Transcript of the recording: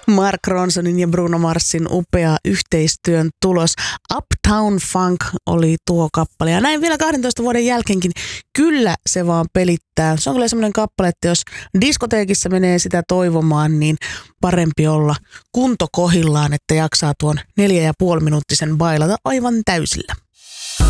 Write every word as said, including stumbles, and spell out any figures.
Mark Ronsonin ja Bruno Marsin upea yhteistyön tulos. Uptown Funk oli tuo kappale. Ja näin vielä kahdentoista vuoden jälkeenkin kyllä se vaan pelittää. Se on kyllä semmoinen kappale, että jos diskoteekissa menee sitä toivomaan, niin parempi olla kunto kohillaan, että jaksaa tuon neljä ja puoli minuuttisen bailata aivan täysillä.